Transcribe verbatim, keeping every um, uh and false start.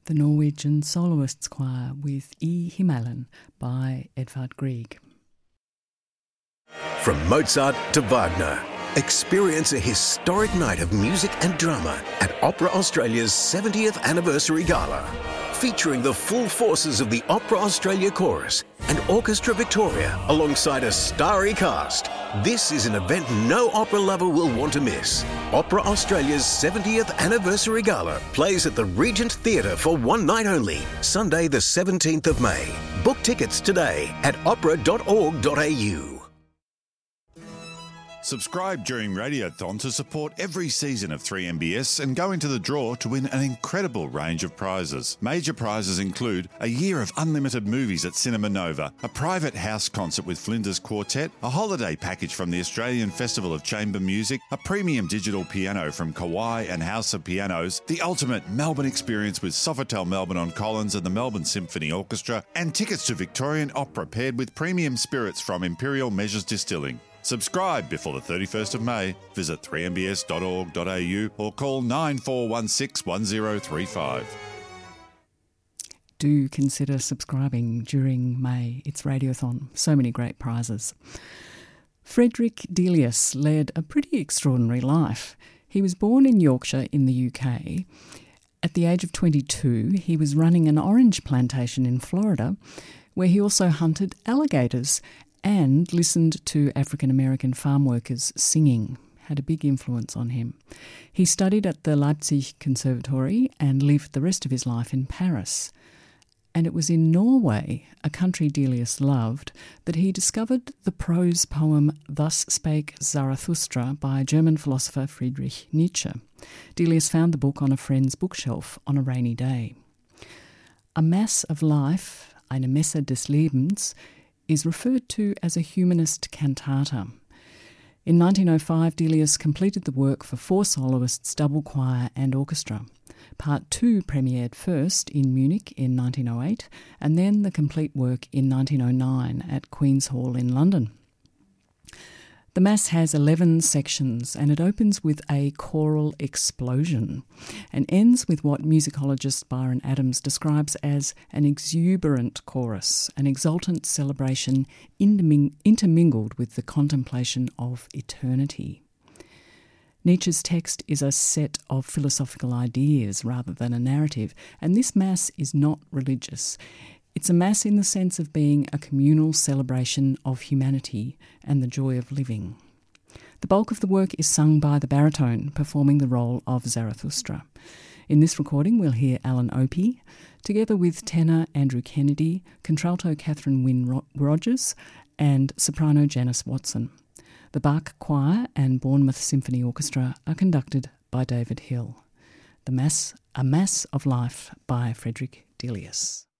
the Norwegian Soloists Choir with I Himmelen by Edvard Grieg. From Mozart to Wagner, experience a historic night of music and drama at Opera Australia's seventieth Anniversary Gala, featuring the full forces of the Opera Australia Chorus and Orchestra Victoria alongside a starry cast. This is an event no opera lover will want to miss. Opera Australia's seventieth Anniversary Gala plays at the Regent Theatre for one night only, Sunday the seventeenth of May. Book tickets today at opera dot org dot a u. Subscribe during Radiothon to support every season of three M B S and go into the draw to win an incredible range of prizes. Major prizes include a year of unlimited movies at Cinema Nova, a private house concert with Flinders Quartet, a holiday package from the Australian Festival of Chamber Music, a premium digital piano from Kawai and House of Pianos, the ultimate Melbourne experience with Sofitel Melbourne on Collins and the Melbourne Symphony Orchestra, and tickets to Victorian Opera paired with premium spirits from Imperial Measures Distilling. Subscribe before the thirty-first of May. Visit three m b s dot org dot a u or call nine four one six one zero three five. Do consider subscribing during May. It's Radiothon. So many great prizes. Frederick Delius led a pretty extraordinary life. He was born in Yorkshire in the U K. At the age of twenty-two, he was running an orange plantation in Florida, where he also hunted alligators and listened to African-American farm workers singing. Had a big influence on him. He studied at the Leipzig Conservatory and lived the rest of his life in Paris. And it was in Norway, a country Delius loved, that he discovered the prose poem Thus Spake Zarathustra by German philosopher Friedrich Nietzsche. Delius found the book on a friend's bookshelf on a rainy day. A Mass of Life, eine Messe des Lebens, is referred to as a humanist cantata. In nineteen oh five, Delius completed the work for four soloists, double choir and orchestra. Part two premiered first in Munich in nineteen oh eight, and then the complete work in nineteen oh nine at Queen's Hall in London. The Mass has eleven sections, and it opens with a choral explosion and ends with what musicologist Byron Adams describes as an exuberant chorus, an exultant celebration intermingled with the contemplation of eternity. Nietzsche's text is a set of philosophical ideas rather than a narrative, and this Mass is not religious. It's a Mass in the sense of being a communal celebration of humanity and the joy of living. The bulk of the work is sung by the baritone, performing the role of Zarathustra. In this recording, we'll hear Alan Opie, together with tenor Andrew Kennedy, contralto Catherine Wynne Rogers, and soprano Janice Watson. The Bach Choir and Bournemouth Symphony Orchestra are conducted by David Hill. The Mass, A Mass of Life by Frederick Delius.